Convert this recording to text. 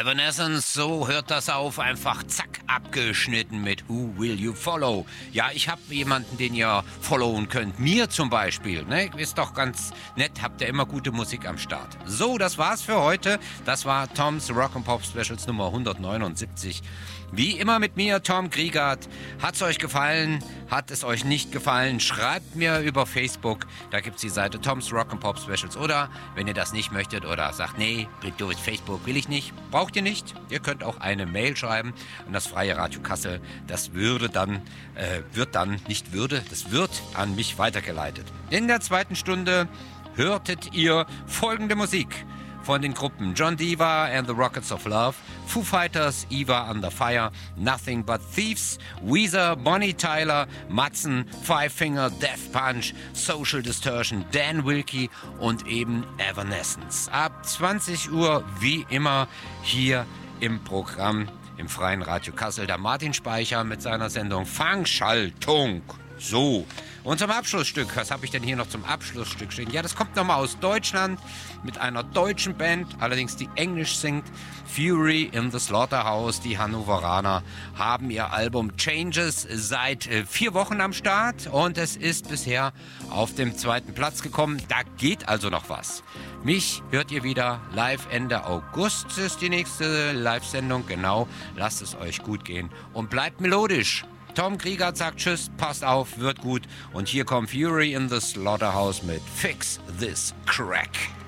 Evanescence, so hört das auf, einfach zack, abgeschnitten mit Who Will You Follow? Ja, ich habe jemanden, den ihr followen könnt, mir zum Beispiel, ne? Ist doch ganz nett, habt ihr immer gute Musik am Start. So, das war's für heute, das war Toms Rock'n'Pop Specials Nummer 179. Wie immer mit mir, Tom Griegert. Hat's euch gefallen? Hat es euch nicht gefallen? Schreibt mir über Facebook. Da gibt's die Seite Toms Rock'n'Pop Specials. Oder, wenn ihr das nicht möchtet oder sagt, nee, durch Facebook will ich nicht, braucht ihr nicht. Ihr könnt auch eine Mail schreiben an das Freie Radio Kassel. Das wird an mich weitergeleitet. In der zweiten Stunde hörtet ihr folgende Musik von den Gruppen John Diva and the Rockets of Love, Foo Fighters, Eva Under Fire, Nothing But Thieves, Weezer, Bonnie Tyler, Matzen, Five Finger, Death Punch, Social Distortion, Dan Wilkie und eben Evanescence. Ab 20 Uhr wie immer hier im Programm im Freien Radio Kassel der Martin Speicher mit seiner Sendung Fangschaltung. So, und zum Abschlussstück, was habe ich denn hier noch zum Abschlussstück stehen? Ja, das kommt nochmal aus Deutschland mit einer deutschen Band, allerdings die Englisch singt. Fury in the Slaughterhouse, die Hannoveraner, haben ihr Album Changes seit 4 Wochen am Start und es ist bisher auf dem 2. Platz gekommen. Da geht also noch was. Mich hört ihr wieder live Ende August, ist die nächste Live-Sendung, genau. Lasst es euch gut gehen und bleibt melodisch. Tom Griegert sagt Tschüss, passt auf, wird gut. Und hier kommt Fury in the Slaughterhouse mit Fix This Crack.